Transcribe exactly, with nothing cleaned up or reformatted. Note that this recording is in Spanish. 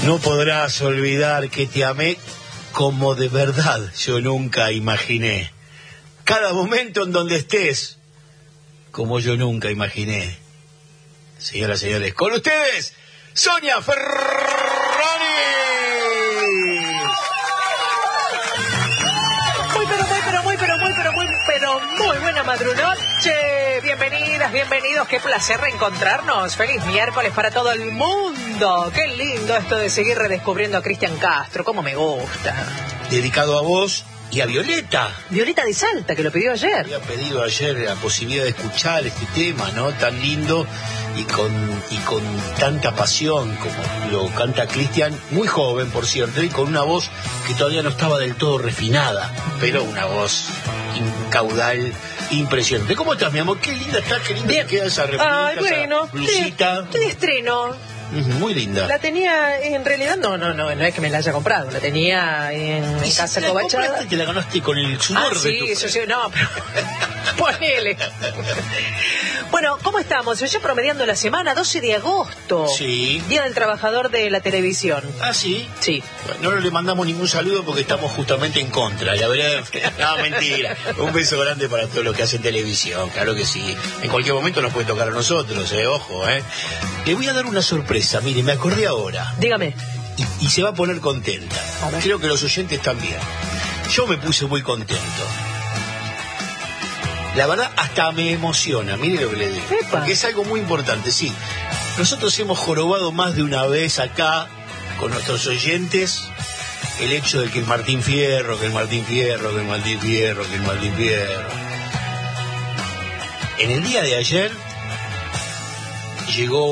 No podrás olvidar que te amé como de verdad yo nunca imaginé. Cada momento en donde estés, como yo nunca imaginé. Señoras y señores, con ustedes, Sonia Ferrari. Muy, pero muy, pero muy, pero muy, pero muy, pero muy buena madrunoche. Bienvenidas, bienvenidos. Qué placer reencontrarnos. Feliz miércoles para todo el mundo. Qué lindo esto de seguir redescubriendo a Cristian Castro. Cómo me gusta. Dedicado a vos y a Violeta. Violeta de Salta, que lo pidió ayer. Había pedido ayer la posibilidad de escuchar este tema, ¿no? Tan lindo y con, y con tanta pasión como lo canta Cristian, muy joven, por cierto, y con una voz que todavía no estaba del todo refinada, pero una voz, un caudal impresionante. ¿Cómo estás, mi amor? Qué linda estás, qué linda te queda esa repulita, Ay, bueno, esa blusita. Estoy de estreno. Muy linda. La tenía, en realidad, no, no, no, no es que me la haya comprado, la tenía en, en casa si cobachada. La te la ganaste con el sudor ah, de sí, tu eso sí, no, pero ponele. Bueno, ¿cómo estamos? Yo promediando la semana, doce de agosto. Sí. Día del Trabajador de la Televisión. Ah, sí. Sí. Bueno, no le mandamos ningún saludo porque estamos justamente en contra. La verdad, no, mentira. Un beso grande para todos los que hacen televisión, claro que sí. En cualquier momento nos puede tocar a nosotros, eh, ojo, eh. Le voy a dar una sorpresa, mire, me acordé ahora. Dígame. Y, y se va a poner contenta. Creo que los oyentes también. Yo me puse muy contento. La verdad, hasta me emociona, mire lo que le digo. Epa. Porque es algo muy importante, sí. Nosotros hemos jorobado más de una vez acá, con nuestros oyentes, el hecho de que el Martín Fierro, que el Martín Fierro, que el Martín Fierro, que el Martín Fierro. En el día de ayer llegó